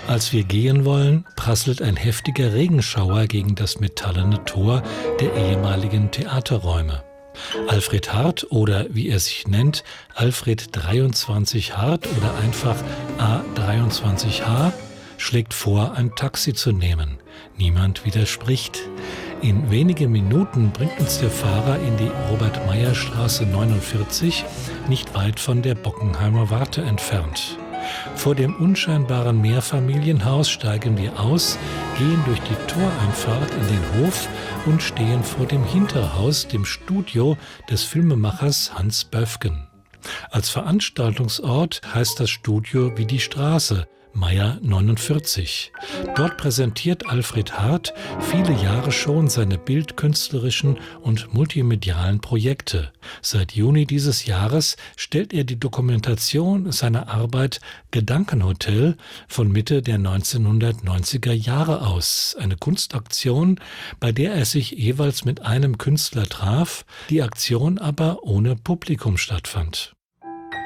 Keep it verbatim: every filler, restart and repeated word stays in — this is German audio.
Als wir gehen wollen, prasselt ein heftiger Regenschauer gegen das metallene Tor der ehemaligen Theaterräume. Alfred Hart oder wie er sich nennt, Alfred dreiundzwanzig Hart oder einfach A dreiundzwanzig H, schlägt vor, ein Taxi zu nehmen. Niemand widerspricht. In wenigen Minuten bringt uns der Fahrer in die Robert-Meyer-Straße neunundvierzig, nicht weit von der Bockenheimer Warte entfernt. Vor dem unscheinbaren Mehrfamilienhaus steigen wir aus, gehen durch die Toreinfahrt in den Hof und stehen vor dem Hinterhaus, dem Studio des Filmemachers Hans Böfgen. Als Veranstaltungsort heißt das Studio wie die Straße, Meyer neunundvierzig. Dort präsentiert Alfred Hart viele Jahre schon seine bildkünstlerischen und multimedialen Projekte. Seit Juni dieses Jahres stellt er die Dokumentation seiner Arbeit Gedankenhotel von Mitte der neunzehnhundertneunziger Jahre aus. Eine Kunstaktion, bei der er sich jeweils mit einem Künstler traf, die Aktion aber ohne Publikum stattfand.